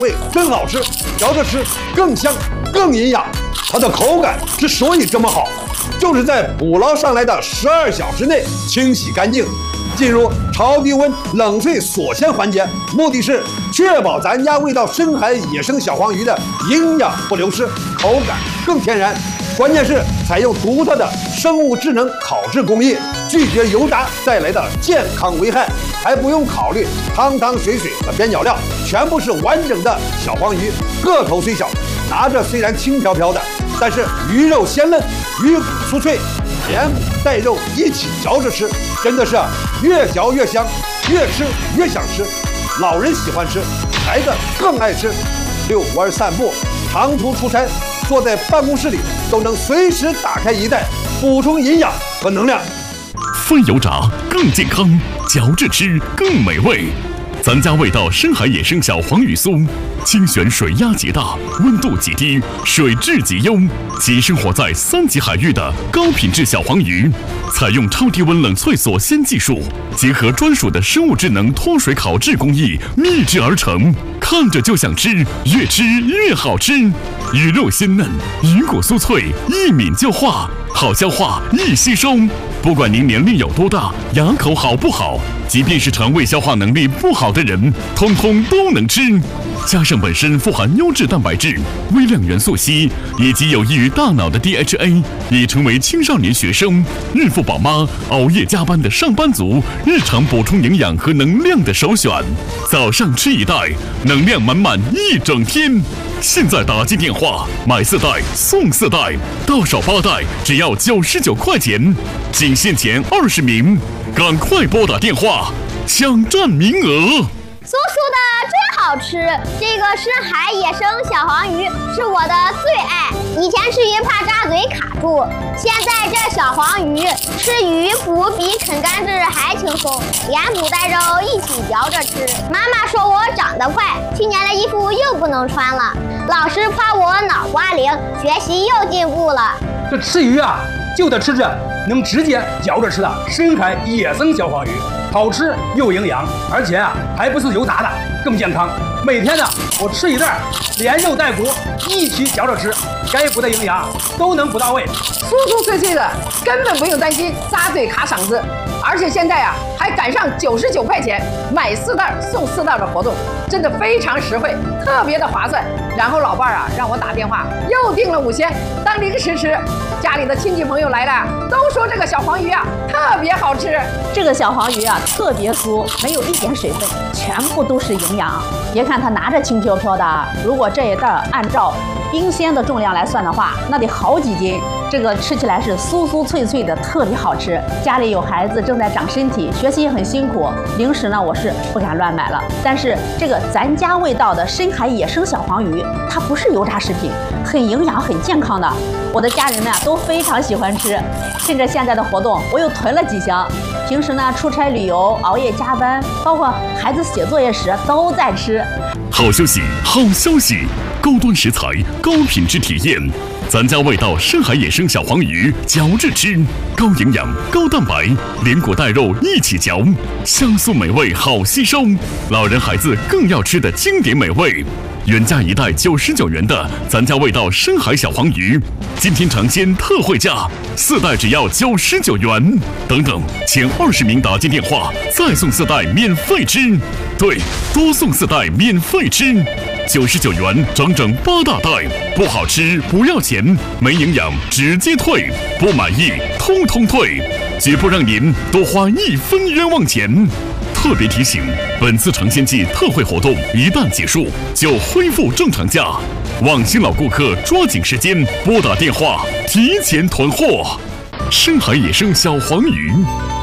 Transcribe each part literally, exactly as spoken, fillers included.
味真好吃，嚼着吃更香更营养。它的口感之所以这么好，就是在捕捞上来的十二小时内清洗干净，进入超低温冷萃锁鲜环节，目的是确保咱家味道深海野生小黄鱼的营养不流失，口感更天然。关键是采用独特的生物智能烤制工艺，拒绝油炸带来的健康危害，还不用考虑汤汤水水和边角料，全部是完整的小黄鱼，个头虽小，拿着虽然轻飘飘的，但是鱼肉鲜嫩，鱼骨酥脆，连骨带肉一起嚼着吃，真的是越嚼越香，越吃越想吃。老人喜欢吃，孩子更爱吃。遛弯散步，长途出差，坐在办公室里都能随时打开一袋，补充营养和能量。 非油炸更健康，嚼着吃更美味。咱家味道深海野生小黄鱼酥，精选水压极大，温度极低，水质极优，及生活在三级海域的高品质小黄鱼，采用超低温冷萃锁鲜技术，结合专属的生物智能脱水烤制工艺秘制而成，看着就想吃，越吃越好吃。鱼肉鲜嫩，鱼骨酥脆，一抿就化，好消化，易吸收。不管您年龄有多大，牙口好不好，即便是肠胃消化能力不好的人，通通都能吃。加上本身富含优质蛋白质、微量元素硒以及有益于大脑的 D H A， 已成为青少年学生、孕妇宝妈、熬夜加班的上班族日常补充营养和能量的首选。早上吃一袋，能量满满一整天。现在打进电话买四袋送四袋，到手八袋只要九十九块钱，仅限前二十名，赶快拨打电话抢占名额。 酥酥的真好吃，这个深海野生小黄鱼是我的最爱。以前吃鱼怕扎嘴卡住，现在这小黄鱼吃鱼骨比啃甘蔗还轻松，连骨带肉一起嚼着吃。妈妈说我长得快，去年的衣服又不能穿了。老师夸我脑瓜灵，学习又进步了。 这吃鱼啊，就得吃这能直接嚼着吃的深海野生小黄鱼。好吃又营养，而且啊还不是油炸的，更健康。每天呢，我吃一袋，连肉带骨一起嚼着吃，该补的营养都能补到位， 酥酥脆脆的，根本不用担心扎嘴卡嗓子。而且现在啊，还赶上九十九块钱买四袋送四袋的活动，真的非常实惠，特别的划算。然后老伴儿啊让我打电话又订了五千当零食吃，家里的亲戚朋友来了都说这个小黄鱼啊特别好吃。 这个小黄鱼啊特别酥，没有一点水分，全部都是营养。别看它拿着轻飘飘的，如果这一袋按照冰鲜的重量来算的话，那得好几斤。这个吃起来是酥酥脆脆的，特别好吃。家里有孩子正在长身体，学习也很辛苦，零食呢我是不敢乱买了。但是这个咱家味道的深海野生小黄鱼，它不是油炸食品，很营养很健康的。我的家人们啊都非常喜欢吃。趁着现在的活动，我又囤了几箱。平时呢出差旅游、熬夜加班，包括孩子写作业时都在吃。 好消息，好消息！高端食材，高品质体验。咱家味道深海野生小黄鱼，嚼着吃，高营养、高蛋白，连骨带肉一起嚼，香酥美味，好吸收。老人孩子更要吃的经典美味。原价一袋九十九元的咱家味道深海小黄鱼，今天尝鲜特惠价，四袋只要九十九元。等等，前二十名打进电话，再送四袋免费吃。对，多送四袋免费吃。九十九元整整八大袋，不好吃不要钱，没营养直接退，不满意通通退，绝不让您多花一分冤枉钱。特别提醒，本次尝鲜季特惠活动一旦结束，就恢复正常价。望新老顾客抓紧时间拨打电话，提前囤货。深海野生小黄鱼，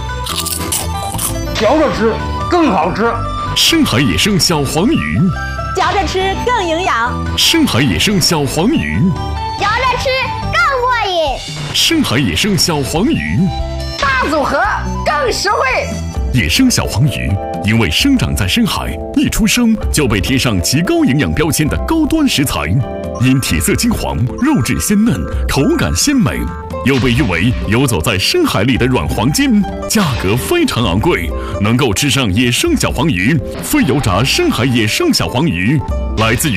嚼着吃更好吃。 深海野生小黄鱼， 嚼着吃更营养。 深海野生小黄鱼， 嚼着吃更过瘾。 深海野生小黄鱼， 大组合更实惠。 野生小黄鱼因为生长在深海，一出生就被贴上极高营养标签的高端食材，因体色金黄、肉质鲜嫩、口感鲜美，又被誉为游走在深海里的软黄金，价格非常昂贵，能够吃上野生小黄鱼。非油炸深海野生小黄鱼，来自于